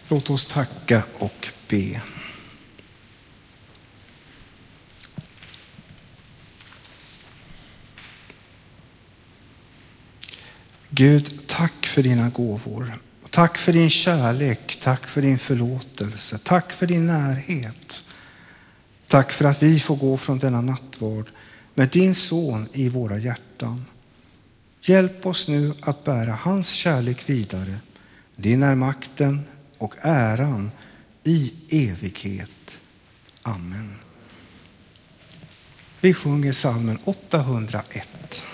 Låt oss tacka och be. Gud, tack för dina gåvor. Tack för din kärlek, tack för din förlåtelse, tack för din närhet. Tack för att vi får gå från denna nattvard med din son i våra hjärtan. Hjälp oss nu att bära hans kärlek vidare. Din är makten och äran i evighet. Amen. Vi sjunger psalmen 801.